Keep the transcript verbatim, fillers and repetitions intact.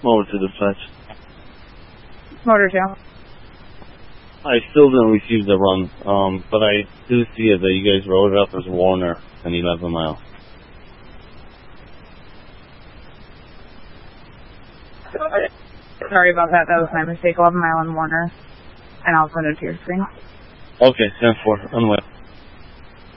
Over to dispatch. Motor two. I still didn't receive the run, um, but I do see it that you guys wrote it up as Warner and eleven mile. Sorry about that. That was my mistake. eleven mile and Warner. And I'll send it to your screen. Okay, ten four. On the way.